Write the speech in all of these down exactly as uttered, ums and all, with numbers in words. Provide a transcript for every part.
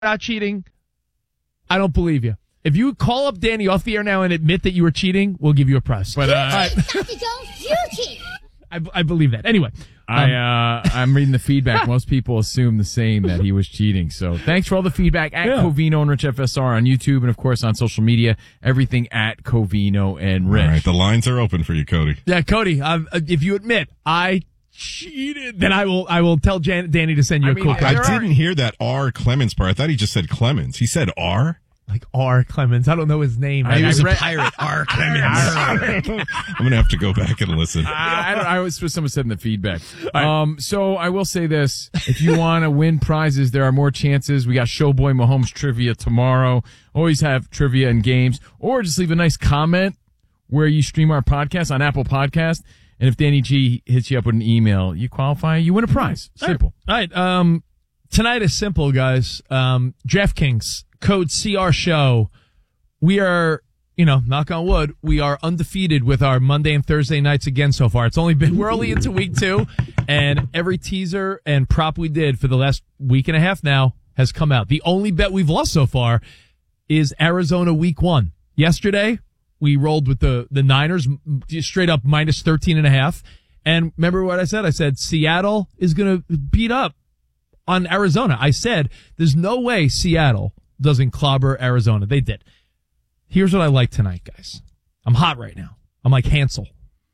not cheating, I don't believe you. If you call up Danny off the air now and admit that you were cheating, we'll give you a prize. But uh, I, I, I believe that. Anyway. I, uh, I'm reading the feedback. Most people assume the same, that he was cheating. So thanks for all the feedback at yeah. Covino and Rich F S R on YouTube and, of course, on social media. Everything at Covino and Rich. All right, the lines are open for you, Cody. Yeah, Cody, uh, if you admit I cheated, then I will I will tell Jan- Danny to send you I a mean, cool I, I didn't hear that R. Clemens part. I thought he just said Clemens. He said R? Like R. Clemens. I don't know his name. I, he was a read, pirate. R. Clemens. I'm going to have to go back and listen. Uh, I don't I was what someone said in the feedback. Um, so I will say this. If you want to win prizes, there are more chances. We got Showboy Mahomes trivia tomorrow. Always have trivia and games. Or just leave a nice comment where you stream our podcast on Apple Podcast. And if Danny G hits you up with an email, you qualify, you win a prize. Simple. All right. All right. Um, tonight is simple, guys. Um, DraftKings. Code C R Show. We are, you know, knock on wood, we are undefeated with our Monday and Thursday nights again so far. It's only been, we're only into week two, and every teaser and prop we did for the last week and a half now has come out. The only bet we've lost so far is Arizona week one. Yesterday, we rolled with the, the Niners straight up minus thirteen and a half. And remember what I said? I said Seattle is going to beat up on Arizona. I said there's no way Seattle doesn't clobber Arizona. They did. Here's what I like tonight, guys. I'm hot right now. I'm like Hansel.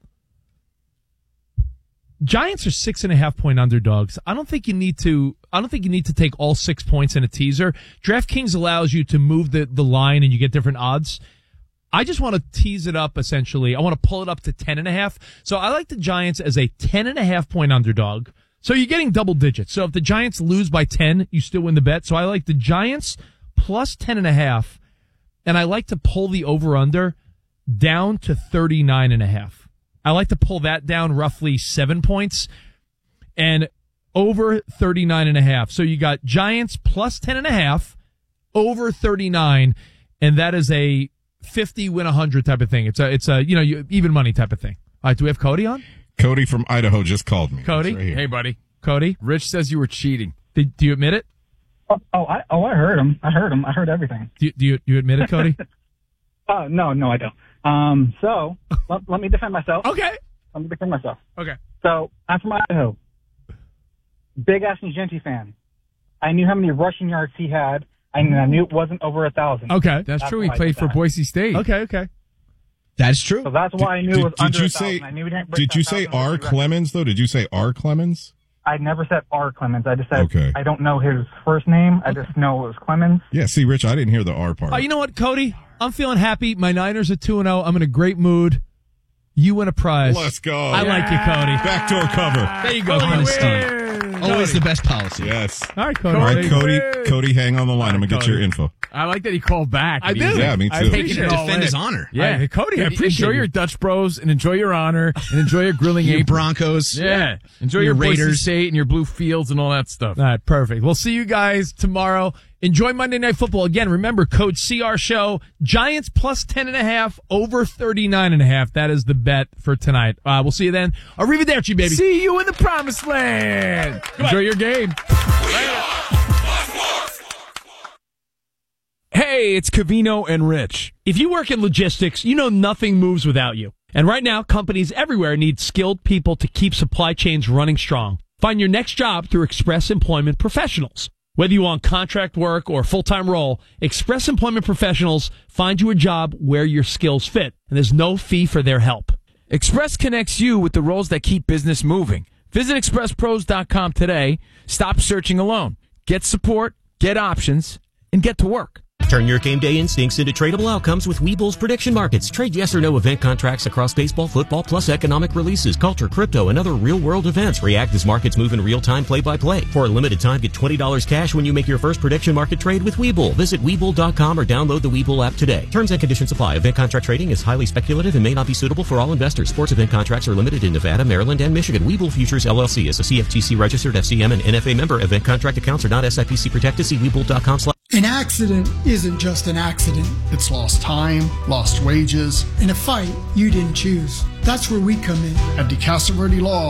Giants are six and a half point underdogs. I don't think you need to, I don't think you need to take all six points in a teaser. DraftKings allows you to move the, the line and you get different odds. I just want to tease it up essentially. I want to pull it up to ten and a half. So I like the Giants as a ten and a half point underdog. So you're getting double digits. So if the Giants lose by ten, you still win the bet. So I like the Giants plus ten and a half, and I like to pull the over-under down to thirty-nine and a half. I like to pull that down roughly seven points and over thirty-nine and a half. So you got Giants plus ten and a half, over thirty-nine, and that is a fifty win one hundred type of thing. It's a, it's a, you know, even money type of thing. All right, do we have Cody on? Cody from Idaho just called me. Cody? Right hey, buddy. Cody? Rich says you were cheating. Did, do you admit it? Oh, oh, I, oh, I heard him. I heard him. I heard everything. Do you, do you, do you admit it, Cody? uh, no, no, I don't. Um, so, let, let me defend myself. Okay. Let me defend myself. Okay. So, I'm from Idaho. Big Ashton Genty fan. I knew how many rushing yards he had. I knew, I knew it wasn't over a thousand. Okay. That's, that's true. He played for that. Boise State. Okay, okay. That's true. So that's why did, I knew it was did, under did you a say, thousand. I knew he didn't break Did you say R. Clemens, though? Did you say R. Clemens? I never said R. Clemens. I just said, okay. I don't know his first name. I just know it was Clemens. Yeah, see, Rich, I didn't hear the R part. Oh, you know what, Cody? I'm feeling happy. My Niners are two and oh. I'm in a great mood. You win a prize. Let's go. I yeah. like you, Cody. Backdoor cover. There you go, Cody. Always the best policy. Yes. All right, Cody. All right, Cody. Cody, hang on the line. I'm going to get your info. I like that he called back. I did. Yeah, me too. I appreciate it. Defend his honor. Yeah, I, Cody, I appreciate Enjoy you. your Dutch Bros and enjoy your honor and enjoy your grilling your apron. Broncos. Yeah. Enjoy your, your Raiders. Boise State and your blue fields and all that stuff. All right, perfect. We'll see you guys tomorrow. Enjoy Monday Night Football. Again, remember, code C R Show, Giants plus ten and a half, over thirty-nine and a half. That is the bet for tonight. Uh, we'll see you then. Arrivederci, baby. See you in the promised land. Enjoy your game. Hey, it's Covino and Rich. If you work in logistics, you know nothing moves without you. And right now, companies everywhere need skilled people to keep supply chains running strong. Find your next job through Express Employment Professionals. Whether you want contract work or full-time role, Express Employment Professionals find you a job where your skills fit, and there's no fee for their help. Express connects you with the roles that keep business moving. Visit express pros dot com today. Stop searching alone. Get support, get options, and get to work. Turn your game day instincts into tradable outcomes with Webull's prediction markets. Trade yes or no event contracts across baseball, football, plus economic releases, culture, crypto, and other real-world events. React as markets move in real-time play-by-play. For a limited time, get twenty dollars cash when you make your first prediction market trade with Webull. Visit Webull dot com or download the Webull app today. Terms and conditions apply. Event contract trading is highly speculative and may not be suitable for all investors. Sports event contracts are limited in Nevada, Maryland, and Michigan. Webull Futures, L L C is a C F T C-registered F C M and N F A member. Event contract accounts are not S I P C protected. See Webull dot com slash An accident isn't just an accident. It's lost time, lost wages, in a fight you didn't choose. That's where we come in. At DeCastroverde Law,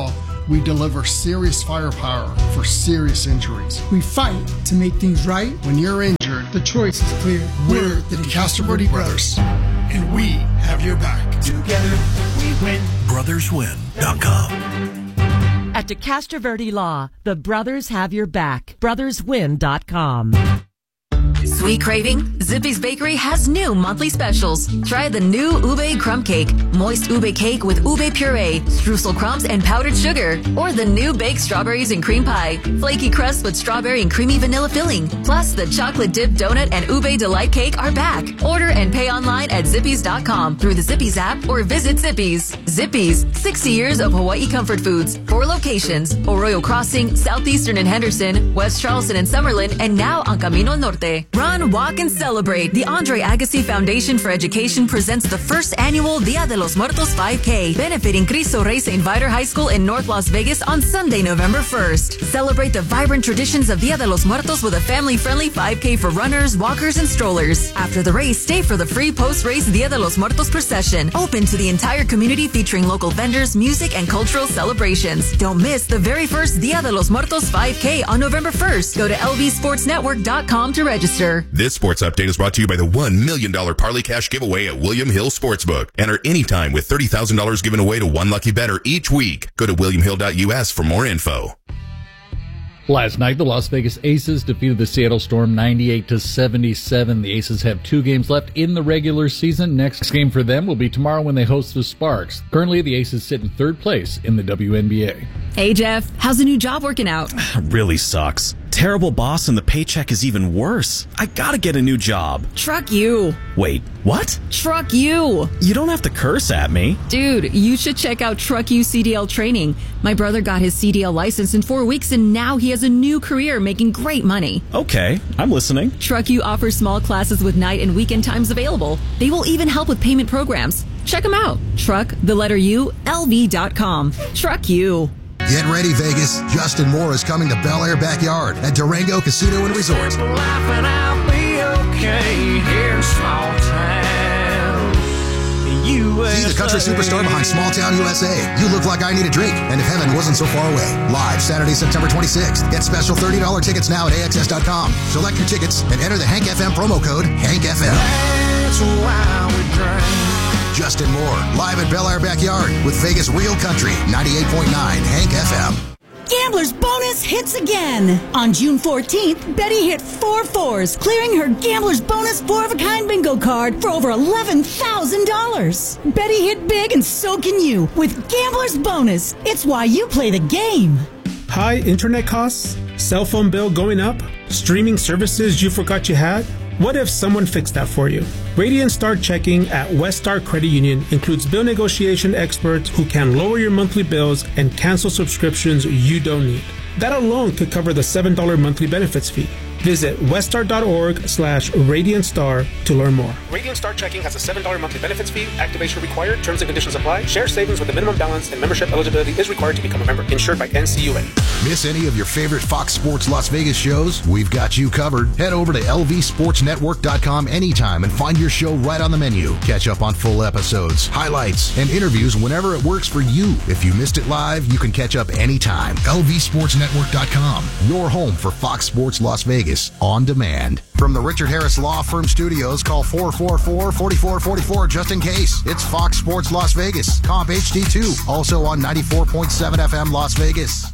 we deliver serious firepower for serious injuries. We fight to make things right. When you're injured, the choice is clear. We're the DeCastro Brothers, and we have your back. Together, we win. brothers win dot com. At DeCastro Law, the brothers have your back. brothers win dot com. Sweet craving? Zippy's Bakery has new monthly specials. Try the new ube crumb cake, moist ube cake with ube puree, streusel crumbs, and powdered sugar. Or the new baked strawberries and cream pie, flaky crust with strawberry and creamy vanilla filling. Plus, the chocolate dip donut and ube delight cake are back. Order and pay online at zippys dot com through the Zippy's app or visit Zippy's. Zippy's, sixty years of Hawaii comfort foods. Four locations: Arroyo Crossing, Southeastern and Henderson, West Charleston and Summerlin, and now on Camino Norte. Run, walk, and celebrate. The Andre Agassi Foundation for Education presents the first annual Dia de los Muertos five K, benefiting Cristo Rey Saint Viator High School in North Las Vegas on Sunday, November first. Celebrate the vibrant traditions of Dia de los Muertos with a family-friendly five K for runners, walkers, and strollers. After the race, stay for the free post-race Dia de los Muertos procession, open to the entire community, featuring local vendors, music, and cultural celebrations. Don't miss the very first Dia de los Muertos five K on November first. Go to L V sports network dot com to register. This sports update is brought to you by the one million dollars Parlay Cash giveaway at William Hill Sportsbook. Enter anytime with thirty thousand dollars given away to one lucky bettor each week. Go to william hill dot u s for more info. Last night, the Las Vegas Aces defeated the Seattle Storm ninety-eight to seventy-seven. The Aces have two games left in the regular season. Next game for them will be tomorrow when they host the Sparks. Currently, the Aces sit in third place in the W N B A. Hey, Jeff. How's the new job working out? Really sucks. Terrible boss and the paycheck is even worse. I gotta get a new job. Truck you. Wait, what? Truck you. You don't have to curse at me. Dude, you should check out Truck You C D L training. My brother got his C D L license in four weeks and now he has a new career making great money. Okay, I'm listening. Truck You offers small classes with night and weekend times available. They will even help with payment programs. Check them out. Truck, the letter U, L V dot com. Truck You. Get ready, Vegas. Justin Moore is coming to Bel Air Backyard at Durango Casino and Resort. See the country superstar behind Small Town U S A. You look like I need a drink, and if heaven wasn't so far away. Live Saturday, September twenty-sixth. Get special thirty dollars tickets now at A X S dot com. Select your tickets and enter the Hank F M promo code Hank F M. That's why we drink. Justin Moore, live at Bel Air Backyard with Vegas Real Country, ninety-eight point nine Hank F M. Gambler's Bonus hits again. On June fourteenth, Betty hit four fours, clearing her Gambler's Bonus four-of-a-kind bingo card for over eleven thousand dollars. Betty hit big and so can you with Gambler's Bonus. It's why you play the game. High internet costs? Cell phone bill going up? Streaming services you forgot you had? What if someone fixed that for you? Radiant Star Checking at West Star Credit Union includes bill negotiation experts who can lower your monthly bills and cancel subscriptions you don't need. That alone could cover the seven dollars monthly benefits fee. Visit weststar.org slash Radiant Star to learn more. Radiant Star Checking has a seven dollars monthly benefits fee. Activation required. Terms and conditions apply. Share savings with a minimum balance and membership eligibility is required to become a member. Insured by N C U A. Miss any of your favorite Fox Sports Las Vegas shows? We've got you covered. Head over to L V sports network dot com anytime and find your show right on the menu. Catch up on full episodes, highlights, and interviews whenever it works for you. If you missed it live, you can catch up anytime. L V sports network dot com, your home for Fox Sports Las Vegas on demand. From the Richard Harris Law Firm Studios, call four four four, four four four four just in case. It's Fox Sports Las Vegas, Comp H D two, also on ninety-four point seven F M Las Vegas.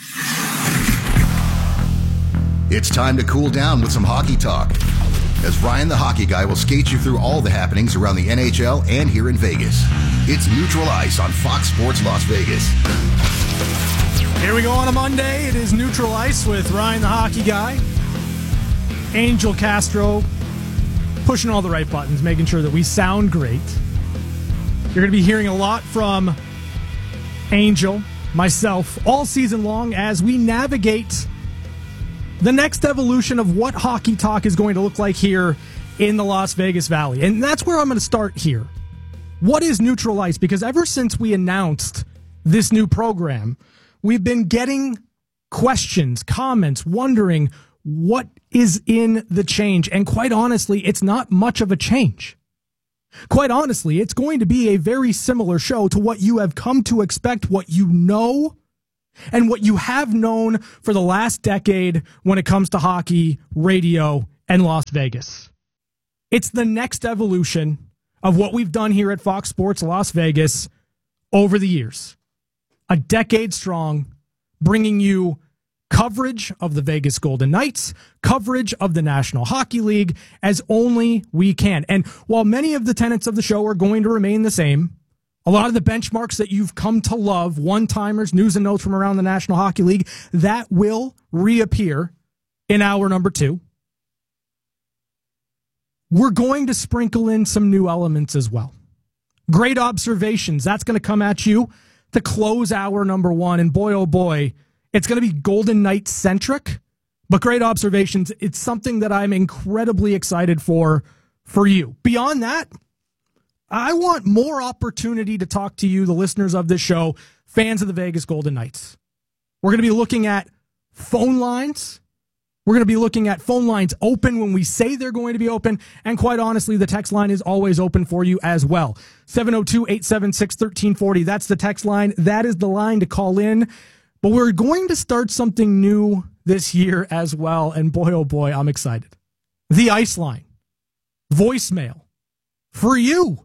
It's time to cool down with some hockey talk, as Ryan the Hockey Guy will skate you through all the happenings around the N H L and here in Vegas. It's Neutral Ice on Fox Sports Las Vegas. Here we go on a Monday. It is Neutral Ice with Ryan the Hockey Guy. Angel Castro pushing all the right buttons, making sure that we sound great. You're going to be hearing a lot from Angel, myself, all season long as we navigate the next evolution of what hockey talk is going to look like here in the Las Vegas Valley. And that's where I'm going to start here. What is Neutral Ice? Because ever since we announced this new program, we've been getting questions, comments, wondering what is in the change. And quite honestly, it's not much of a change. Quite honestly, it's going to be a very similar show to what you have come to expect, what you know and what you have known for the last decade when it comes to hockey, radio, and Las Vegas. It's the next evolution of what we've done here at Fox Sports Las Vegas over the years. A decade strong, bringing you coverage of the Vegas Golden Knights, coverage of the National Hockey League as only we can. And while many of the tenets of the show are going to remain the same, a lot of the benchmarks that you've come to love, one-timers, news and notes from around the National Hockey League, that will reappear in hour number two. We're going to sprinkle in some new elements as well. Great observations. That's going to come at you to close hour number one. And boy, oh boy, it's going to be Golden Knights centric, but great observations. It's something that I'm incredibly excited for, for you. Beyond that, I want more opportunity to talk to you, the listeners of this show, fans of the Vegas Golden Knights. We're going to be looking at phone lines. We're going to be looking at phone lines open when we say they're going to be open. And quite honestly, the text line is always open for you as well. seven oh two, eight seven six, one three four oh. That's the text line. That is the line to call in. But we're going to start something new this year as well. And boy, oh boy, I'm excited. The Ice Line. Voicemail. For you.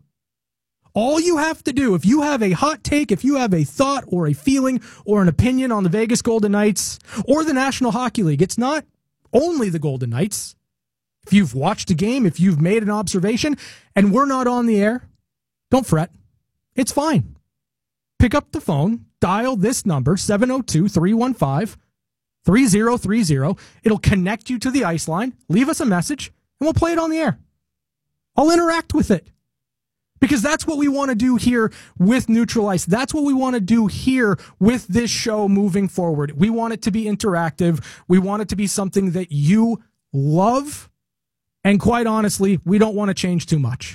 All you have to do, if you have a hot take, if you have a thought or a feeling or an opinion on the Vegas Golden Knights or the National Hockey League, it's not only the Golden Knights. If you've watched a game, if you've made an observation, and we're not on the air, don't fret. It's fine. Pick up the phone, dial this number, seven oh two, three one five, three oh three oh. It'll connect you to the Ice Line. Leave us a message, and we'll play it on the air. I'll interact with it. Because that's what we want to do here with Neutral Ice. That's what we want to do here with this show moving forward. We want it to be interactive. We want it to be something that you love. And quite honestly, we don't want to change too much.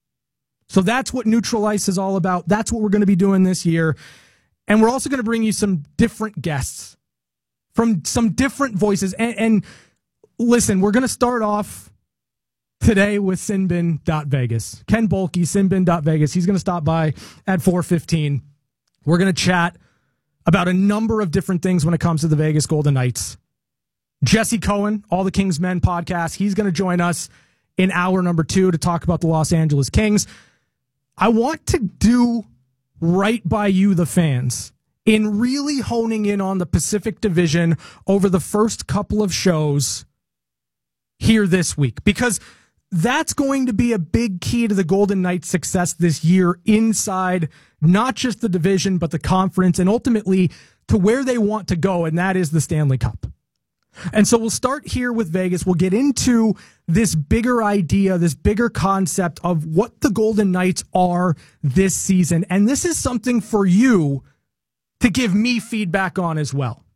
So that's what Neutral Ice is all about. That's what we're going to be doing this year. And we're also going to bring you some different guests from some different voices. And, and listen, we're going to start off today with Sinbin dot Vegas. Ken Boehlke, Sinbin dot Vegas. He's going to stop by at four fifteen. We're going to chat about a number of different things when it comes to the Vegas Golden Knights. Jesse Cohen, All the Kings Men podcast. He's going to join us in hour number two to talk about the Los Angeles Kings. I want to do right by you, the fans, in really honing in on the Pacific Division over the first couple of shows here this week, because that's going to be a big key to the Golden Knights' success this year inside not just the division, but the conference, and ultimately to where they want to go, and that is the Stanley Cup. And so we'll start here with Vegas. We'll get into this bigger idea, this bigger concept of what the Golden Knights are this season. And this is something for you to give me feedback on as well.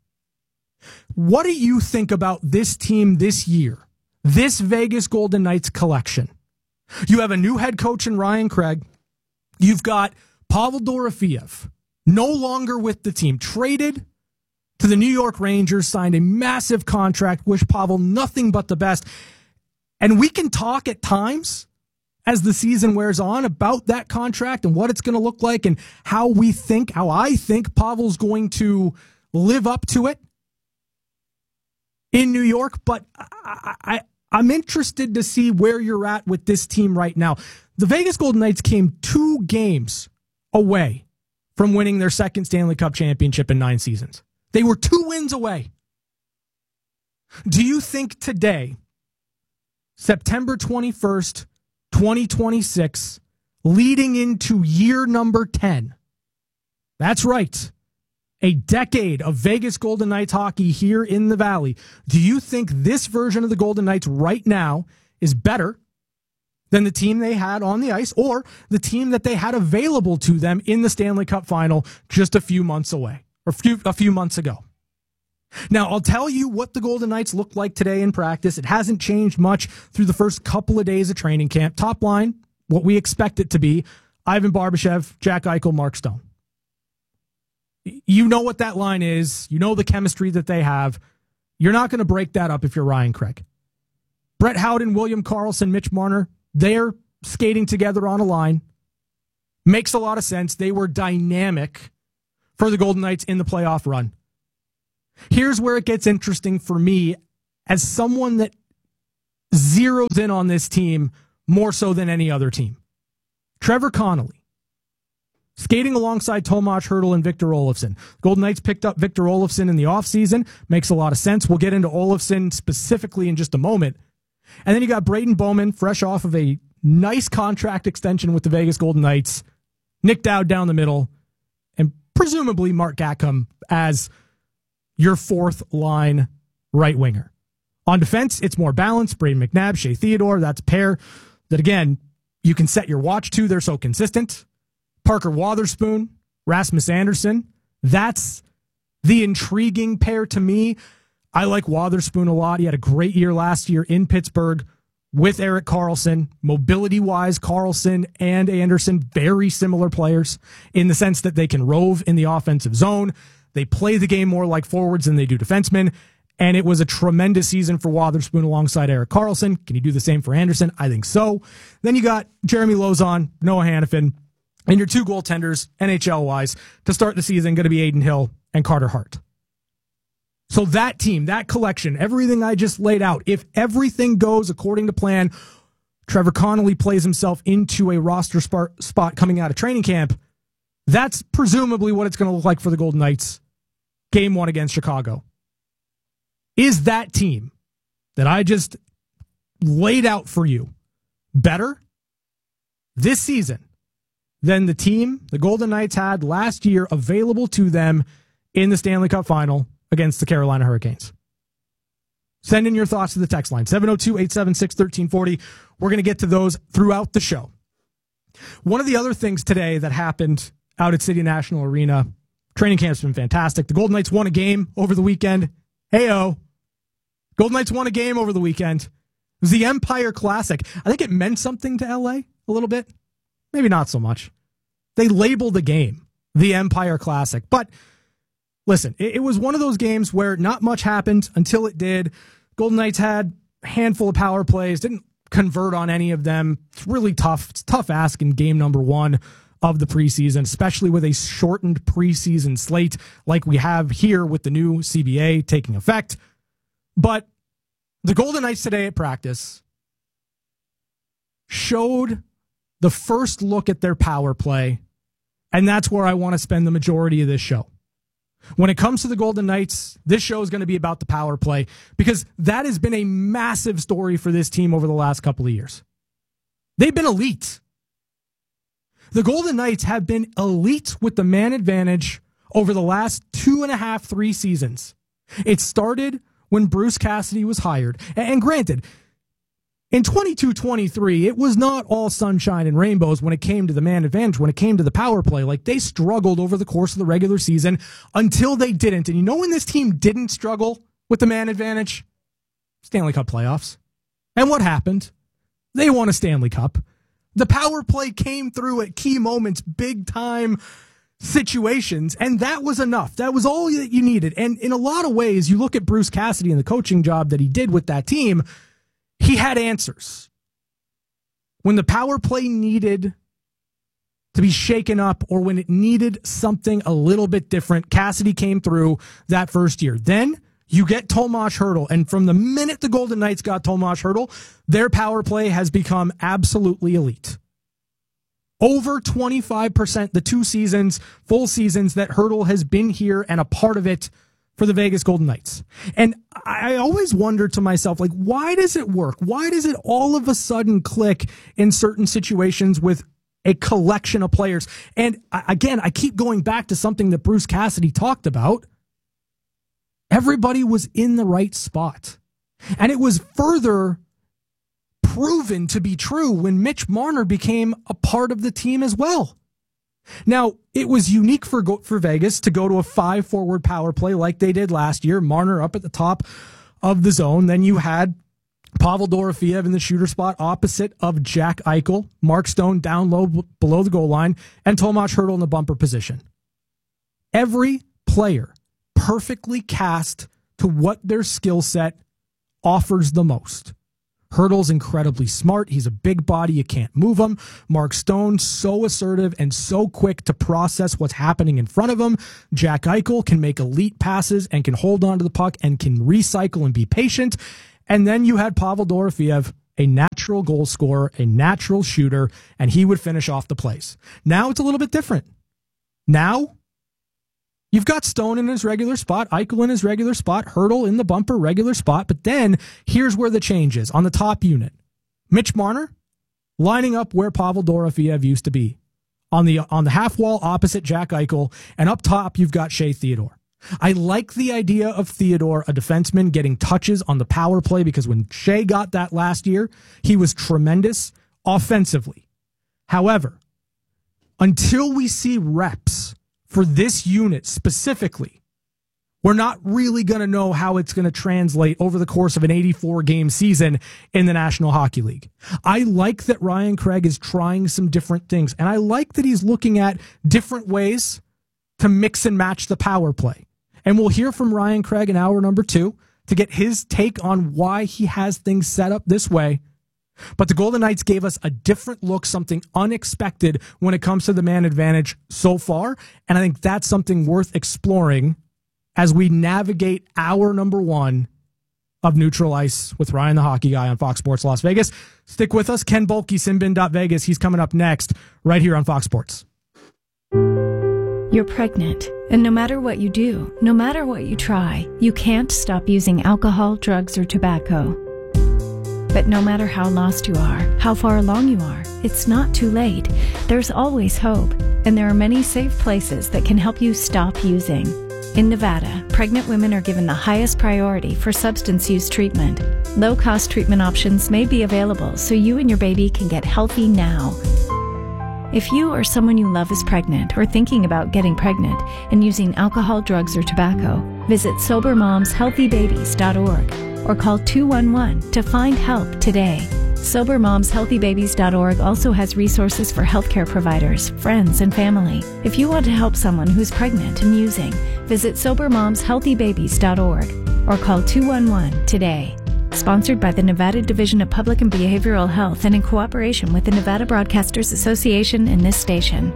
What do you think about this team this year? This Vegas Golden Knights collection? You have a new head coach in Ryan Craig. You've got Pavel Dorofeev, no longer with the team, traded to the New York Rangers, signed a massive contract, wish Pavel nothing but the best. And we can talk at times as the season wears on about that contract and what it's going to look like and how we think, how I think Pavel's going to live up to it in New York. But I, I, I'm interested to see where you're at with this team right now. The Vegas Golden Knights came two games away from winning their second Stanley Cup championship in nine seasons. They were two wins away. Do you think today, September twenty-first, twenty twenty-six, leading into year number ten, that's right, a decade of Vegas Golden Knights hockey here in the Valley, do you think this version of the Golden Knights right now is better than the team they had on the ice or the team that they had available to them in the Stanley Cup final just a few months away or few, a few months ago? Now, I'll tell you what the Golden Knights look like today in practice. It hasn't changed much through the first couple of days of training camp. Top line, what we expect it to be: Ivan Barbashev, Jack Eichel, Mark Stone. You know what that line is. You know the chemistry that they have. You're not going to break that up if you're Ryan Craig. Brett Howden, William Karlsson, Mitch Marner, they're skating together on a line. Makes a lot of sense. They were dynamic for the Golden Knights in the playoff run. Here's where it gets interesting for me as someone that zeroes in on this team more so than any other team. Trevor Connolly, skating alongside Tomas Hertl and Victor Olofsson. Golden Knights picked up Victor Olofsson in the offseason. Makes a lot of sense. We'll get into Olofsson specifically in just a moment. And then you got Braden Bowman, fresh off of a nice contract extension with the Vegas Golden Knights. Nick Dowd down the middle. And presumably Mark Gatcomb as your fourth line right winger. On defense, it's more balanced. Braden McNabb, Shea Theodore, that's a pair that, again, you can set your watch to. They're so consistent. Parker Wotherspoon, Rasmus Andersson, that's the intriguing pair to me. I like Wotherspoon a lot. He had a great year last year in Pittsburgh with Erik Karlsson. Mobility-wise, Karlsson and Andersson, very similar players in the sense that they can rove in the offensive zone. They play the game more like forwards than they do defensemen, and it was a tremendous season for Wotherspoon alongside Erik Karlsson. Can you do the same for Andersson? I think so. Then you got Jeremy Lauzon, Noah Hannafin, and your two goaltenders, N H L-wise, to start the season, going to be Adin Hill and Carter Hart. So that team, that collection, everything I just laid out, if everything goes according to plan, Trevor Connolly plays himself into a roster spot coming out of training camp, that's presumably what it's going to look like for the Golden Knights game one against Chicago. Is that team that I just laid out for you better this season than the team the Golden Knights had last year available to them in the Stanley Cup final against the Carolina Hurricanes? Send in your thoughts to the text line, seven oh two, eight seven six, one three four oh. We're going to get to those throughout the show. One of the other things today that happened out at City National Arena, training camp's been fantastic. The Golden Knights won a game over the weekend. Hey-oh. Golden Knights won a game over the weekend. It was the Empire Classic. I think it meant something to L A a little bit. Maybe not so much. They labeled the game the Empire Classic. But listen, it, it was one of those games where not much happened until it did. Golden Knights had a handful of power plays, didn't convert on any of them. It's really tough. It's tough ask in game number one of the preseason, especially with a shortened preseason slate like we have here with the new C B A taking effect. But the Golden Knights today at practice showed the first look at their power play, and that's where I want to spend the majority of this show. When it comes to the Golden Knights, this show is going to be about the power play because that has been a massive story for this team over the last couple of years. They've been elite. The Golden Knights have been elite with the man advantage over the last two and a half, three seasons. It started when Bruce Cassidy was hired. And granted, in twenty-two twenty-three, it was not all sunshine and rainbows when it came to the man advantage, when it came to the power play. Like, they struggled over the course of the regular season until they didn't. And you know when this team didn't struggle with the man advantage? Stanley Cup playoffs. And what happened? They won a Stanley Cup. The power play came through at key moments, big time situations, and that was enough. That was all that you needed. And in a lot of ways, you look at Bruce Cassidy and the coaching job that he did with that team, he had answers. When the power play needed to be shaken up or when it needed something a little bit different, Cassidy came through that first year. Then you get Tomas Hertl, and from the minute the Golden Knights got Tomas Hertl, their power play has become absolutely elite. Over twenty-five percent the two seasons, full seasons that Hertl has been here and a part of it for the Vegas Golden Knights. And I always wonder to myself, like, why does it work? Why does it all of a sudden click in certain situations with a collection of players? And again, I keep going back to something that Bruce Cassidy talked about. Everybody was in the right spot. And it was further proven to be true when Mitch Marner became a part of the team as well. Now, it was unique for for Vegas to go to a five-forward power play like they did last year. Marner up at the top of the zone. Then you had Pavel Dorofeev in the shooter spot opposite of Jack Eichel, Mark Stone down low below the goal line, and Tomas Hertl in the bumper position. Every player perfectly cast to what their skill set offers the most. Hurdle's incredibly smart. He's a big body. You can't move him. Mark Stone, so assertive and so quick to process what's happening in front of him. Jack Eichel can make elite passes and can hold on to the puck and can recycle and be patient. And then you had Pavel Dorofeev, a natural goal scorer, a natural shooter, and he would finish off the plays. Now it's a little bit different. Now you've got Stone in his regular spot, Eichel in his regular spot, Hurdle in the bumper, regular spot. But then here's where the change is. On the top unit, Mitch Marner lining up where Pavel Dorofeev used to be. On the, on the half wall opposite Jack Eichel, and up top you've got Shea Theodore. I like the idea of Theodore, a defenseman, getting touches on the power play, because when Shea got that last year, he was tremendous offensively. However, until we see reps for this unit specifically, we're not really going to know how it's going to translate over the course of an eighty-four game season in the National Hockey League. I like that Ryan Craig is trying some different things, and I like that he's looking at different ways to mix and match the power play. And we'll hear from Ryan Craig in hour number two to get his take on why he has things set up this way. But the Golden Knights gave us a different look, something unexpected when it comes to the man advantage so far. And I think that's something worth exploring as we navigate hour number one of Neutral Ice with Ryan the Hockey Guy on Fox Sports Las Vegas. Stick with us. Ken Bulkey, Sinbin dot Vegas. He's coming up next right here on Fox Sports. You're pregnant, and no matter what you do, no matter what you try, you can't stop using alcohol, drugs, or tobacco. But no matter how lost you are, how far along you are, it's not too late. There's always hope, and there are many safe places that can help you stop using. In Nevada, pregnant women are given the highest priority for substance use treatment. Low-cost treatment options may be available so you and your baby can get healthy now. If you or someone you love is pregnant or thinking about getting pregnant and using alcohol, drugs, or tobacco, visit sober moms healthy babies dot org or call two one one to find help today. sober moms healthy babies dot org also has resources for healthcare providers, friends, and family. If you want to help someone who's pregnant and using, visit sober moms healthy babies dot org or call two one one today. Sponsored by the Nevada Division of Public and Behavioral Health and in cooperation with the Nevada Broadcasters Association and this station.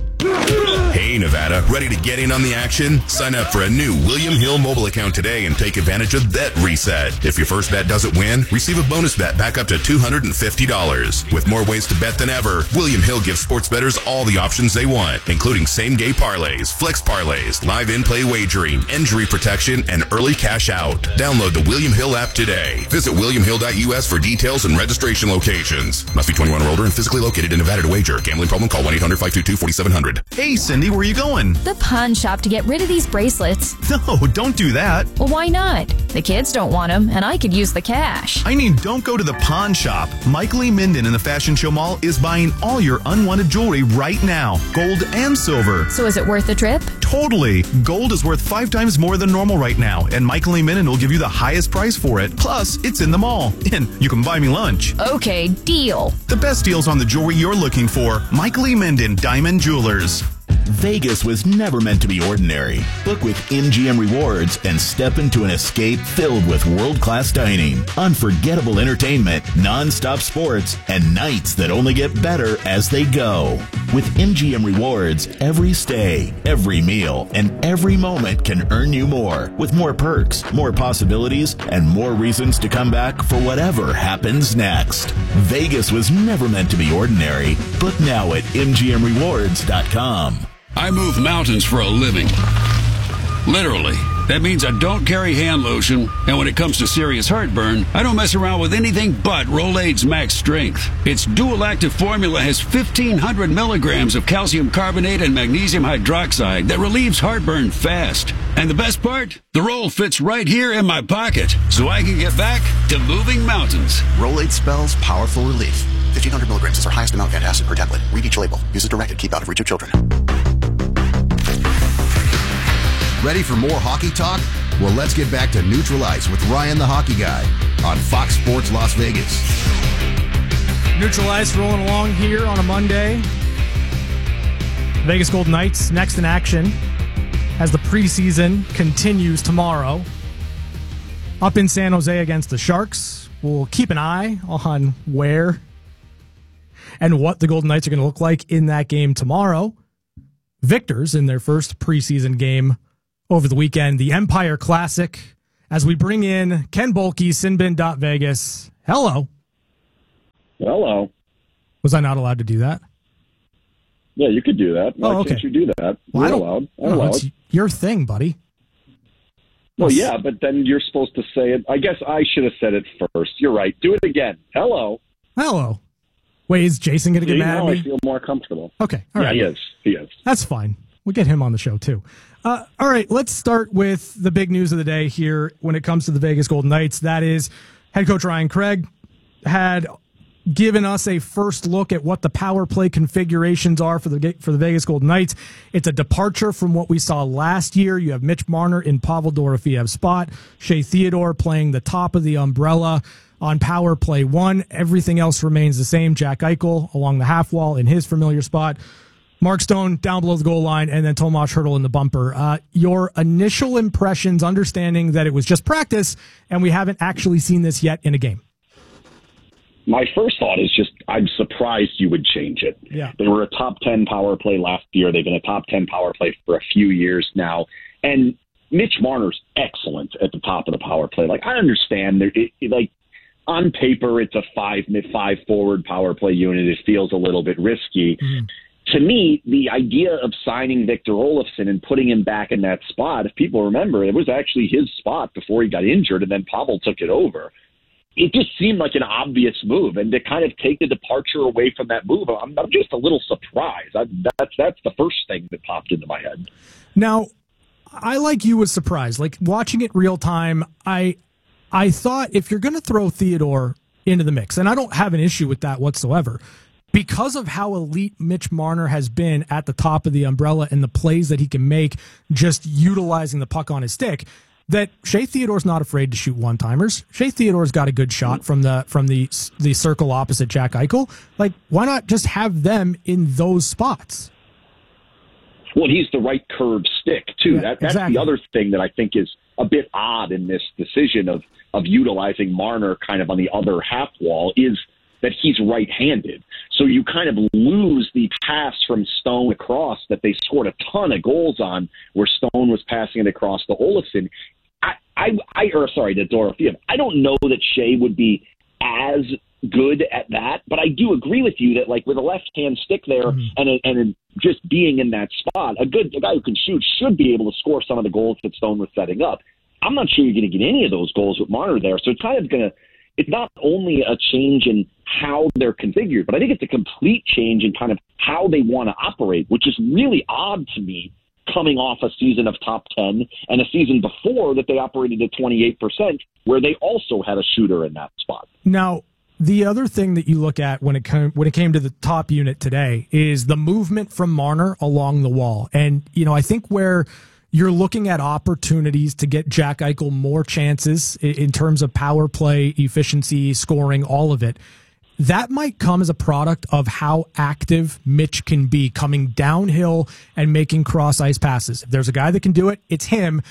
Hey, Nevada, ready to get in on the action? Sign up for a new William Hill mobile account today and take advantage of Bet Reset. If your first bet doesn't win, receive a bonus bet back up to two hundred fifty dollars. With more ways to bet than ever, William Hill gives sports bettors all the options they want, including same-game parlays, flex parlays, live in-play wagering, injury protection, and early cash out. Download the William Hill app today. Visit william hill dot u s for details and registration locations. Must be twenty-one or older and physically located in Nevada to wager. Gambling problem? Call one eight hundred five two two four seven zero zero. Hey, Cindy, where are you going? The pawn shop to get rid of these bracelets. No, don't do that. Well, why not? The kids don't want them, and I could use the cash. I mean, don't go to the pawn shop. Michael E. Minden in the Fashion Show Mall is buying all your unwanted jewelry right now, gold and silver. So is it worth the trip? Totally. Gold is worth five times more than normal right now, and Michael E. Minden will give you the highest price for it. Plus, it's in the mall, and you can buy me lunch. Okay, deal. The best deals on the jewelry you're looking for. Michael E. Minden Diamond Jewelers. Vegas was never meant to be ordinary. Book with M G M Rewards and step into an escape filled with world-class dining, unforgettable entertainment, non-stop sports, and nights that only get better as they go. With M G M Rewards, every stay, every meal, and every moment can earn you more, with more perks, more possibilities, and more reasons to come back for whatever happens next. Vegas was never meant to be ordinary. Book now at M G M rewards dot com. I move mountains for a living. Literally. That means I don't carry hand lotion, and when it comes to serious heartburn, I don't mess around with anything but Rolaids Max Strength. Its dual-active formula has fifteen hundred milligrams of calcium carbonate and magnesium hydroxide that relieves heartburn fast. And the best part? The roll fits right here in my pocket, so I can get back to moving mountains. Rolaids spells powerful relief. fifteen hundred milligrams is our highest amount of antacid per tablet. Read each label. Use as directed. Keep out of reach of children. Ready for more hockey talk? Well, let's get back to Neutral Ice with Ryan the Hockey Guy on Fox Sports Las Vegas. Neutral Ice rolling along here on a Monday. Vegas Golden Knights next in action as the preseason continues tomorrow. Up in San Jose against the Sharks. we'll keep an eye on where and what the Golden Knights are going to look like in that game tomorrow. Victors in their first preseason game over the weekend, the Empire Classic, as we bring in Ken Boehlke, Sinbin dot Vegas. Hello. Hello. Was I not allowed to do that? Yeah, you could do that. Why oh, okay. can't you do that? Well, You're I don't, allowed. I'm no, allowed. it's your thing, buddy. Well, yeah, but then you're supposed to say it. I guess I should have said it first. You're right. Do it again. Hello. Hello. Wait, is Jason going to get See, mad now at me? I feel more comfortable. Okay. All yeah, right. he is. He is. That's fine. We'll get him on the show, too. Uh, all right, let's start with the big news of the day here when it comes to the Vegas Golden Knights. That is, head coach Ryan Craig had given us a first look at what the power play configurations are for the for the Vegas Golden Knights. It's a departure from what we saw last year. You have Mitch Marner in Pavel Dorofiev's spot, Shea Theodore playing the top of the umbrella on power play one. Everything else remains the same. Jack Eichel along the half wall in his familiar spot. Mark Stone down below the goal line, and then Tomas Hertl in the bumper. Uh, your initial impressions, understanding that it was just practice, and we haven't actually seen this yet in a game. My first thought is just, I'm surprised you would change it. Yeah. They were a top ten power play last year. They've been a top ten power play for a few years now. And Mitch Marner's excellent at the top of the power play. Like, I understand, that it, it, like, on paper, it's a five, five forward power play unit. It feels a little bit risky. Mm-hmm. To me, the idea of signing Victor Olofsson and putting him back in that spot, if people remember, it was actually his spot before he got injured, and then Pavel took it over. It just seemed like an obvious move, and to kind of take the departure away from that move, I'm, I'm just a little surprised. I, that's that's the first thing that popped into my head. Now, I, like you, was surprised. Like, watching it real time, I I thought if you're going to throw Theodore into the mix, and I don't have an issue with that whatsoever, because of how elite Mitch Marner has been at the top of the umbrella and the plays that he can make just utilizing the puck on his stick, that Shea Theodore's not afraid to shoot one-timers. Shea Theodore's got a good shot from the from the the circle opposite Jack Eichel. Like, why not just have them in those spots? Well, he's the right curved stick, too. Yeah, that, that's exactly. the other thing that I think is a bit odd in this decision of, of utilizing Marner kind of on the other half wall is that he's right-handed. So you kind of lose the pass from Stone across that they scored a ton of goals on, where Stone was passing it across to Olofsson. I, I, I or sorry, to Dorofeev. I don't know that Shea would be as good at that, but I do agree with you that, like, with a left-hand stick there mm-hmm. and a, and a, just being in that spot, a good a guy who can shoot should be able to score some of the goals that Stone was setting up. I'm not sure you're going to get any of those goals with Marner there, so it's kind of going to. It's not only a change in how they're configured, but I think it's a complete change in kind of how they want to operate, which is really odd to me, coming off a season of top ten and a season before that they operated at twenty-eight percent, where they also had a shooter in that spot. Now, the other thing that you look at when it came, when it came to the top unit today is the movement from Marner along the wall. And, you know, I think where you're looking at opportunities to get Jack Eichel more chances in terms of power play, efficiency, scoring, all of it. That might come as a product of how active Mitch can be coming downhill and making cross-ice passes. If there's a guy that can do it, it's him.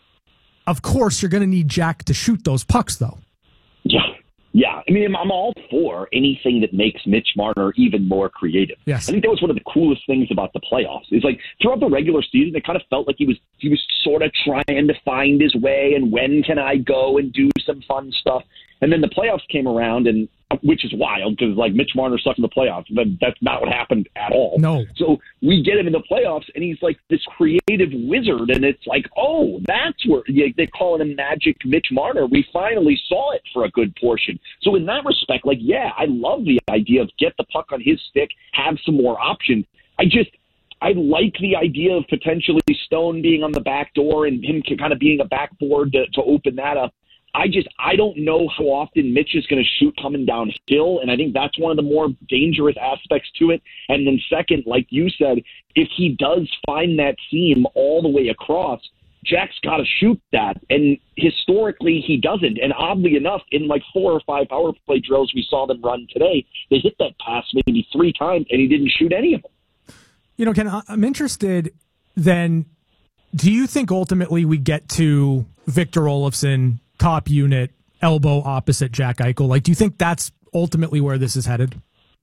Of course, you're going to need Jack to shoot those pucks, though. Yeah. Yeah, I mean, I'm all for anything that makes Mitch Marner even more creative. Yes. I think that was one of the coolest things about the playoffs. Is like throughout the regular season, it kind of felt like he was he was sort of trying to find his way and when can I go and do some fun stuff. And then the playoffs came around, and which is wild because like Mitch Marner sucked in the playoffs, but that's not what happened at all. No. So we get him in the playoffs, and he's like this creative wizard, and it's like, oh, that's where yeah, they call him Magic Mitch Marner. We finally saw it for a good portion. So in that respect, like, yeah, I love the idea of get the puck on his stick, have some more options. I just. I like the idea of potentially Stone being on the back door and him kind of being a backboard to, to open that up. I just, I don't know how often Mitch is going to shoot coming downhill, and I think that's one of the more dangerous aspects to it. And then second, like you said, if he does find that seam all the way across, Jack's got to shoot that, and historically he doesn't. And oddly enough, in like four or five power play drills we saw them run today, they hit that pass maybe three times, and he didn't shoot any of them. You know, Ken, I'm interested then, do you think ultimately we get to Victor Olofsson, top unit, elbow opposite Jack Eichel? Like, do you think that's ultimately where this is headed?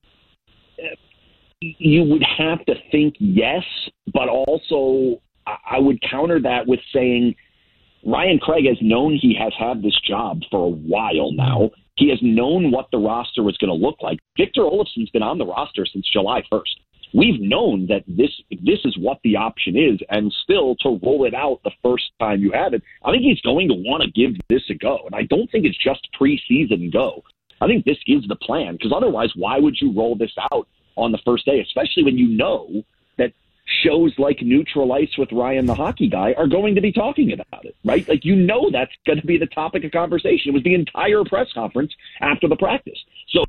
You would have to think yes, but also I would counter that with saying Ryan Craig has known he has had this job for a while now. He has known what the roster was going to look like. Victor Olofsson's been on the roster since July first. We've known that this this is what the option is, and still to roll it out the first time you have it, I think he's going to want to give this a go. And I don't think it's just preseason go. I think this is the plan, because otherwise, why would you roll this out on the first day, especially when you know that shows like Neutral Ice with Ryan the Hockey Guy are going to be talking about it, right? Like, you know that's going to be the topic of conversation. It was the entire press conference after the practice. So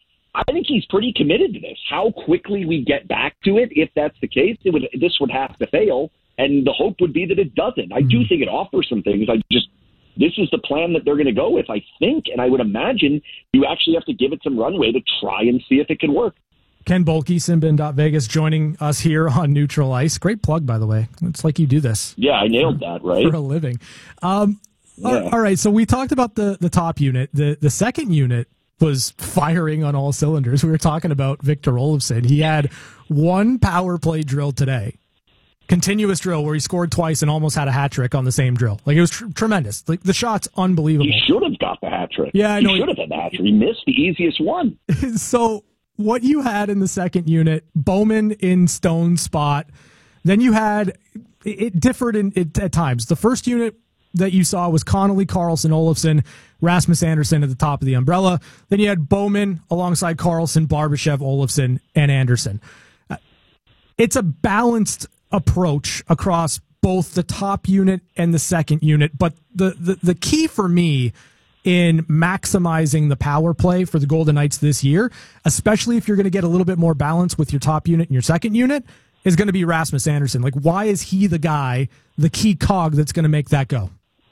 I think he's pretty committed to this. How quickly we get back to it, if that's the case, it would this would have to fail, and the hope would be that it doesn't. I do think it offers some things. I just This is the plan that they're going to go with, I think, and I would imagine you actually have to give it some runway to try and see if it can work. Ken Boehlke, Sinbin dot Vegas, joining us here on Neutral Ice. Great plug, by the way. It's like you do this. Yeah, I nailed that, right? For a living. Um, yeah. All right, so we talked about the, the top unit. The, the second unit was firing on all cylinders. We were talking about Victor Olofsson. He had one power play drill today. Continuous drill where he scored twice and almost had a hat trick on the same drill. Like, it was tr- tremendous. Like, the shot's unbelievable. He should have got the hat trick. Yeah, I know. He should have had the hat trick. He missed the easiest one. So what you had in the second unit, Bowman in Stone's spot. Then you had, it differed in it, at times. The first unit that you saw was Connolly, Karlsson, Olofsson, Rasmus Andersson at the top of the umbrella. Then you had Bowman alongside Karlsson, Barbashev, Olofsson, and Andersson. Uh, it's a balanced approach across both the top unit and the second unit. But the, the, the key for me in maximizing the power play for the Golden Knights this year, especially if you're going to get a little bit more balance with your top unit and your second unit, is going to be Rasmus Andersson. Like, why is he the guy, the key cog that's going to make that go?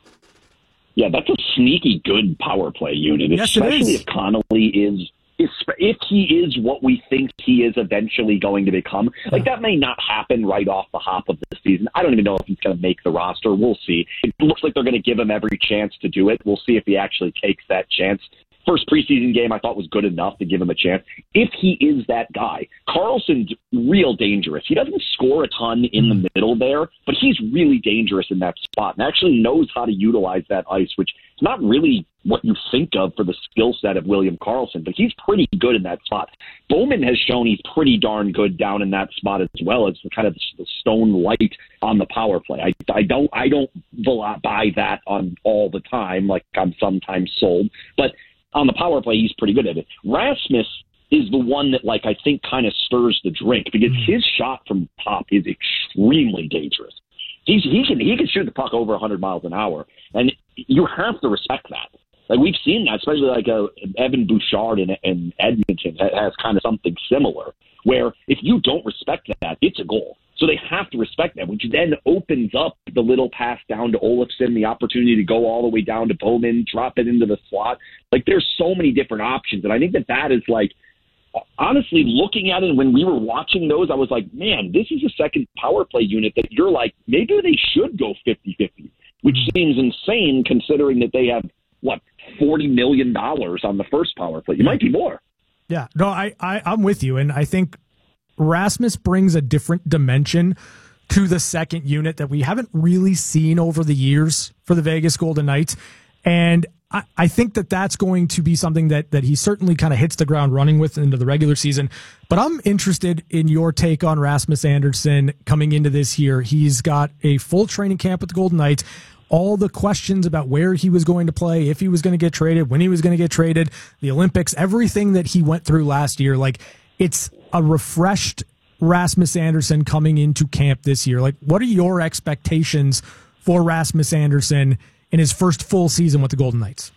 Yeah, that's a sneaky good power play unit, yes, especially if Connolly is, if, if he is what we think he is eventually going to become. Like, that may not happen right off the hop of the season. I don't even know if he's going to make the roster. We'll see. It looks like they're going to give him every chance to do it. We'll see if he actually takes that chance. First preseason game I thought was good enough to give him a chance. If he is that guy, Karlsson's real dangerous. He doesn't score a ton in the middle there, but he's really dangerous in that spot and actually knows how to utilize that ice, which is not really what you think of for the skill set of William Karlsson, but he's pretty good in that spot. Bowman has shown he's pretty darn good down in that spot as well as the kind of the stone light on the power play. I, I don't I don't buy that on all the time, like I'm sometimes sold, but on the power play, he's pretty good at it. Rasmus is the one that, like, I think kind of stirs the drink because his shot from top is extremely dangerous. He's, he can he can shoot the puck over one hundred miles an hour, and you have to respect that. Like, we've seen that, especially like uh, Evan Bouchard in, in Edmonton has kind of something similar, where if you don't respect that, it's a goal. So they have to respect that, which then opens up the little pass down to Olofsson, the opportunity to go all the way down to Bowman, drop it into the slot. Like, there's so many different options. And I think that that is, like, honestly, looking at it, when we were watching those, I was like, man, this is a second power play unit that you're like, maybe they should go fifty-fifty, which seems insane considering that they have, what, forty million dollars on the first power play. It might be more. Yeah, no, I, I, I'm with you. And I think Rasmus brings a different dimension to the second unit that we haven't really seen over the years for the Vegas Golden Knights. And I, I think that that's going to be something that, that he certainly kind of hits the ground running with into the regular season. But I'm interested in your take on Rasmus Andersson coming into this year. He's got a full training camp with the Golden Knights. All the questions about where he was going to play, if he was going to get traded, when he was going to get traded, the Olympics, everything that he went through last year. Like, it's a refreshed Rasmus Andersson coming into camp this year. Like, what are your expectations for Rasmus Andersson in his first full season with the Golden Knights?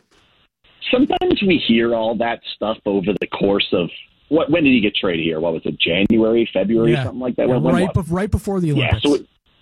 Sometimes we hear all that stuff over the course of, what? When did he get traded here? What was it, January, February, yeah. something like that? Yeah, when, when, right, be- right before the Olympics. Yeah, so it,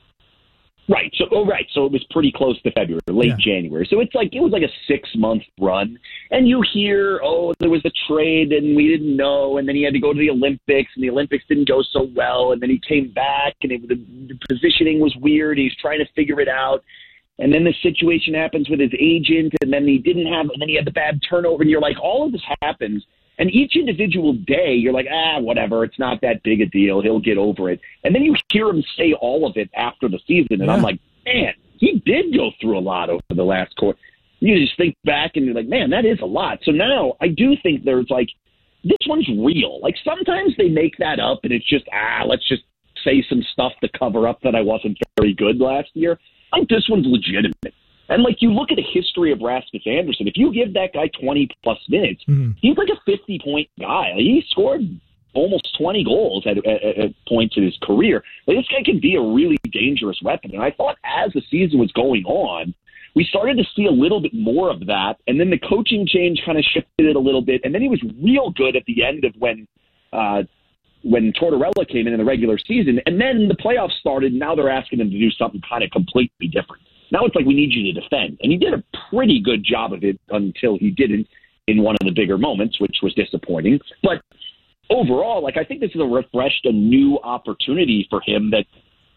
Right. So, oh, right. So it was pretty close to February, late yeah. January. So it's like, it was like a six month run. And you hear, oh, there was a trade and we didn't know. And then he had to go to the Olympics and the Olympics didn't go so well. And then he came back and it, the, the positioning was weird. He's trying to figure it out. and then the situation happens with his agent, and then he didn't have, and then he had the bad turnover, and you're like, all of this happens, and each individual day, you're like, ah, whatever, it's not that big a deal, he'll get over it. And then you hear him say all of it after the season, and yeah. I'm like, man, he did go through a lot over the last quarter. You just think back, and you're like, man, that is a lot. So now I do think there's like, this one's real. Like, sometimes they make that up, and it's just, ah, let's just say some stuff to cover up that I wasn't very good last year. I think this one's legitimate. And, like, you look at the history of Rasmus Andersson, if you give that guy twenty-plus minutes, mm-hmm. he's like a fifty-point guy. Like, he scored almost twenty goals at, at, at points in his career. Like, this guy can be a really dangerous weapon. And I thought as the season was going on, we started to see a little bit more of that. And then the coaching change kind of shifted it a little bit. And then he was real good at the end of when uh, when Tortorella came in in the regular season. And then the playoffs started, and now they're asking him to do something kind of completely different. Now it's like, we need you to defend. And he did a pretty good job of it until he didn't in one of the bigger moments, which was disappointing. But overall, like, I think this is a refreshed, a new opportunity for him that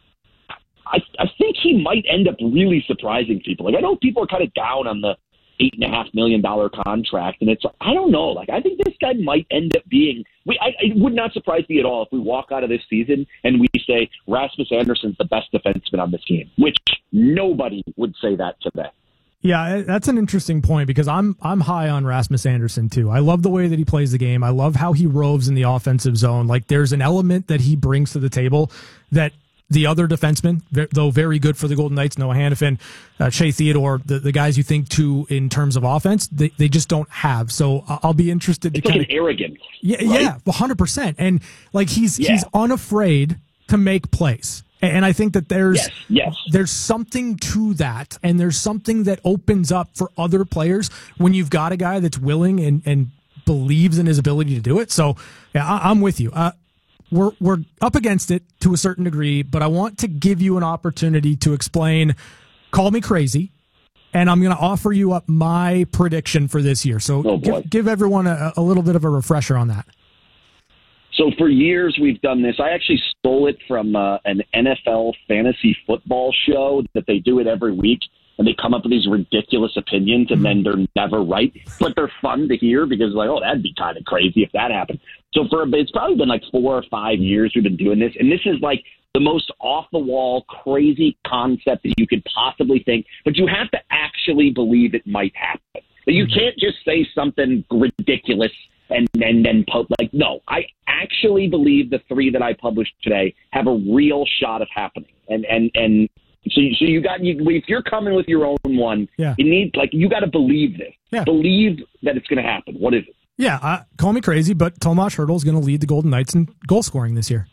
I, I think he might end up really surprising people. Like, I know people are kind of down on the eight and a half million dollar contract, and it's, I don't know. Like, I think this guy might end up being. We, I, it would not surprise me at all if we walk out of this season and we say Rasmus Andersson's the best defenseman on this team, which nobody would say that today. Yeah, that's an interesting point, because I'm I'm high on Rasmus Andersson too. I love the way that he plays the game. I love how he roves in the offensive zone. Like, there's an element that he brings to the table that the other defensemen, though very good for the Golden Knights, Noah Hannafin, uh, Shea Theodore, the, the guys you think to in terms of offense, they, they just don't have. So I'll be interested to it's kind like of arrogant. Yeah, right? yeah, one hundred percent. And like he's yeah. he's unafraid to make plays. And I think that there's yes, yes. there's something to that, and there's something that opens up for other players when you've got a guy that's willing and, and believes in his ability to do it. So yeah, I, I'm with you. Uh, We're we're up against it to a certain degree, but I want to give you an opportunity to explain. Call me crazy, and I'm going to offer you up my prediction for this year. So oh give, give everyone a, a little bit of a refresher on that. So for years we've done this. I actually stole it from uh, an N F L fantasy football show that they do it every week, and they come up with these ridiculous opinions, and then they're never right, but they're fun to hear because, like, oh, that'd be kind of crazy if that happened. So for it's probably been like four or five years we've been doing this, and this is like the most off-the-wall, crazy concept that you could possibly think, but you have to actually believe it might happen. But you can't just say something ridiculous and then then like, no, I actually believe the three that I published today have a real shot of happening, and and and. So, so you got you. If you're coming with your own one, yeah. you need like you got to believe this. Yeah. Believe that it's going to happen. What is it? Yeah, uh, call me crazy, but Tomas Hertl is going to lead the Golden Knights in goal scoring this year.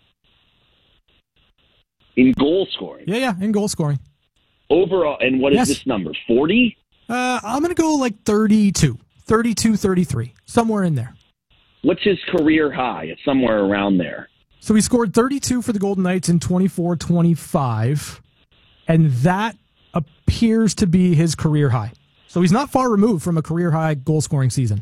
In goal scoring? Yeah, yeah, in goal scoring. Overall, and what is yes. this number? forty? Uh, I'm going to go like thirty-two. thirty-two, thirty-three. Somewhere in there. What's his career high? It's somewhere around there. So he scored thirty-two for the Golden Knights in twenty-four twenty-five, and that appears to be his career high. So he's not far removed from a career high goal scoring season.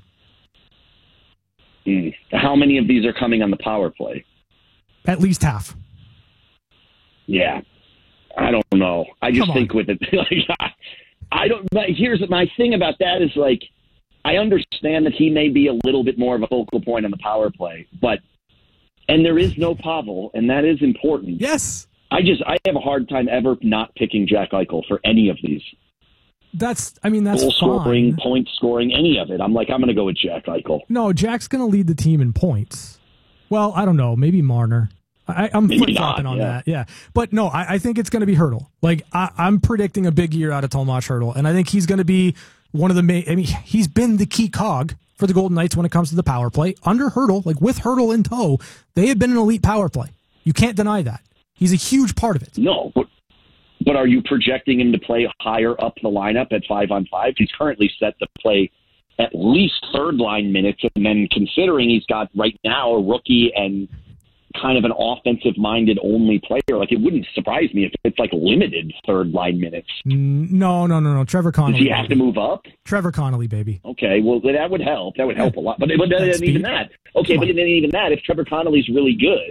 Mm. How many of these are coming on the power play? At least half. Yeah. I don't know. I just think with it, like, I don't, here's my thing about that is like, I understand that he may be a little bit more of a focal point on the power play, but, and there is no Pavel, and that is important. Yes. I just, I have a hard time ever not picking Jack Eichel for any of these. That's, I mean, that's goal fine. scoring, point scoring, any of it. I'm like, I'm going to go with Jack Eichel. No, Jack's going to lead the team in points. Well, I don't know. Maybe Marner. I, I'm flip-flopping on yeah. that. Yeah. But no, I, I think it's going to be Hertl. Like, I, I'm predicting a big year out of Tomas Hertl, and I think he's going to be one of the main, I mean, he's been the key cog for the Golden Knights when it comes to the power play. Under Hertl, like with Hertl in tow, they have been an elite power play. You can't deny that. He's a huge part of it. No, but But are you projecting him to play higher up the lineup at five on five? He's currently set to play at least third line minutes, and then considering he's got right now a rookie and kind of an offensive minded only player, like it wouldn't surprise me if it's like limited third line minutes. No, no, no, no. Trevor Connolly. Does he have baby. to move up? Trevor Connolly, baby. Okay, well that would help. That would help a lot. But, but then even that. Okay, Come but on. then even that, if Trevor Connolly's really good,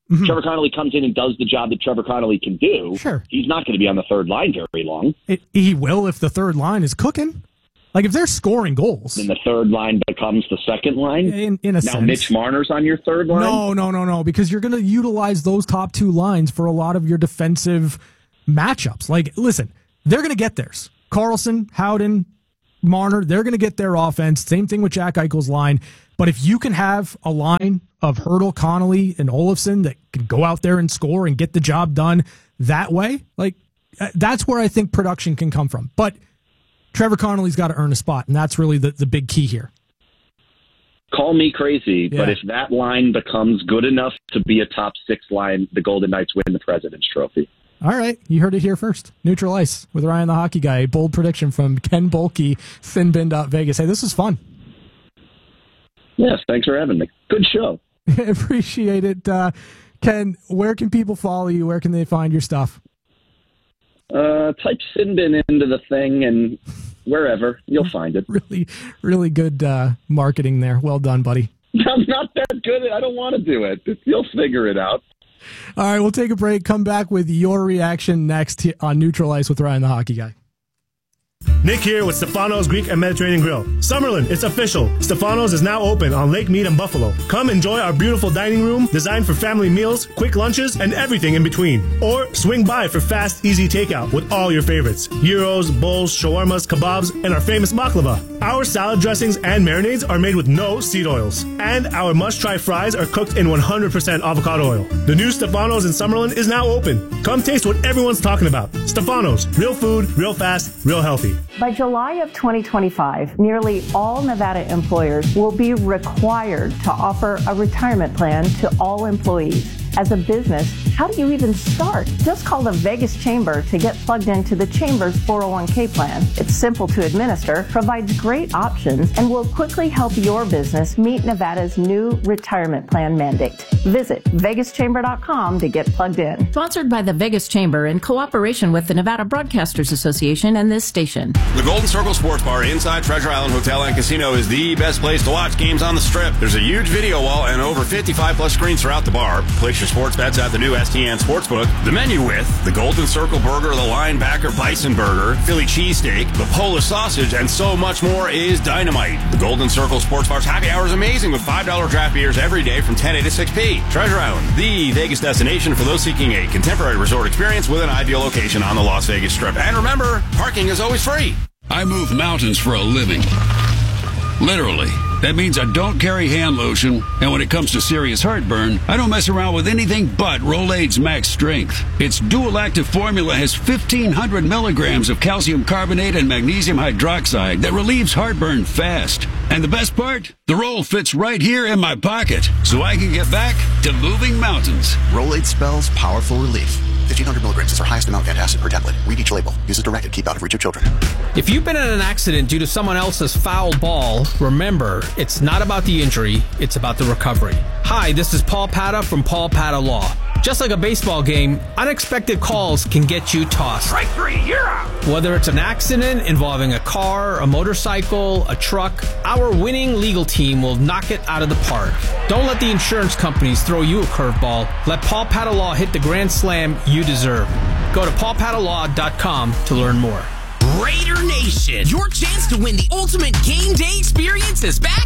Mm-hmm. Trevor Connolly comes in and does the job that Trevor Connolly can do. Sure. He's not going to be on the third line very long. It, he will if the third line is cooking. Like, if they're scoring goals. Then the third line becomes the second line? In, in a now sense. Mitch Marner's on your third line? No, no, no, no, because you're going to utilize those top two lines for a lot of your defensive matchups. Like, listen, they're going to get theirs. Carlson, Howden, Marner, they're going to get their offense. Same thing with Jack Eichel's line. But if you can have a line of Hertl, Connolly, and Olofsson that can go out there and score and get the job done that way, like, that's where I think production can come from. But Trevor Connolly's got to earn a spot, and that's really the, the big key here. Call me crazy, Yeah. but if that line becomes good enough to be a top six line, the Golden Knights win the President's Trophy. All right, you heard it here first. Neutral Ice with Ryan the Hockey Guy. A bold prediction from Ken Bolke, Sinbin.Vegas. Hey, this is fun. Yes, thanks for having me. Good show. Appreciate it. Uh, Ken, where can people follow you? Where can they find your stuff? Uh, type Sinbin into the thing and wherever, you'll find it. Really, really good uh, marketing there. Well done, buddy. I'm not that good. I don't want to do it. You'll figure it out. All right, we'll take a break. Come back with your reaction next on Neutral Ice with Ryan the Hockey Guy. Nick here with Stefano's Greek and Mediterranean Grill. Summerlin, it's official. Stefano's is now open on Lake Mead and Buffalo. Come enjoy our beautiful dining room designed for family meals, quick lunches, and everything in between. Or swing by for fast, easy takeout with all your favorites. Gyros, bowls, shawarmas, kebabs, and our famous baklava. Our salad dressings and marinades are made with no seed oils. And our must-try fries are cooked in one hundred percent avocado oil. The new Stefano's in Summerlin is now open. Come taste what everyone's talking about. Stefano's, real food, real fast, real healthy. By July of twenty twenty-five, nearly all Nevada employers will be required to offer a retirement plan to all employees. As a business, how do you even start? Just call the Vegas Chamber to get plugged into the Chamber's four oh one k plan. It's simple to administer, provides great options, and will quickly help your business meet Nevada's new retirement plan mandate. Visit vegas chamber dot com to get plugged in. Sponsored by the Vegas Chamber in cooperation with the Nevada Broadcasters Association and this station. The Golden Circle Sports Bar inside Treasure Island Hotel and Casino is the best place to watch games on the Strip. There's a huge video wall and over fifty-five plus screens throughout the bar. Place your sports bets at the new S T N Sportsbook. The menu with the Golden Circle Burger, the Linebacker Bison Burger, Philly Cheesesteak, the Polish Sausage, and so much more is dynamite. The Golden Circle Sports Bar's happy hour is amazing with five dollar draft beers every day from ten a to six p. Treasure Island, the Vegas destination for those seeking a contemporary resort experience with an ideal location on the Las Vegas Strip. And remember, parking is always free. I move mountains for a living. Literally. That means I don't carry hand lotion, and when it comes to serious heartburn, I don't mess around with anything but Rolaids Max Strength. Its dual-active formula has fifteen hundred milligrams of calcium carbonate and magnesium hydroxide that relieves heartburn fast. And the best part? The roll fits right here in my pocket, so I can get back to moving mountains. Rolaids spells powerful relief. fifteen hundred milligrams is our highest amount antacid per tablet. Read each label. Use as directed. Keep out of reach of children. If you've been in an accident due to someone else's foul ball, remember, it's not about the injury, it's about the recovery. Hi, this is Paul Pata from Paul Pata Law. Just like a baseball game, unexpected calls can get you tossed. Strike three, you're out! Whether it's an accident involving a car, a motorcycle, a truck, our winning legal team will knock it out of the park. Don't let the insurance companies throw you a curveball. Let Paul Pata Law hit the grand slam you deserve. Go to paul pata law dot com to learn more. Raider Nation, your chance to win the ultimate game day experience is back